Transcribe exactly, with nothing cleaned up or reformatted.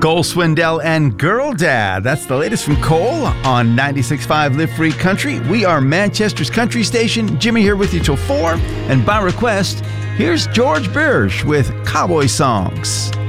Cole Swindell and Girl Dad. That's the latest from Cole on ninety-six point five Live Free Country. We are Manchester's country station. Jimmy here with you till four. And by request, here's George Birch with Cowboy Songs.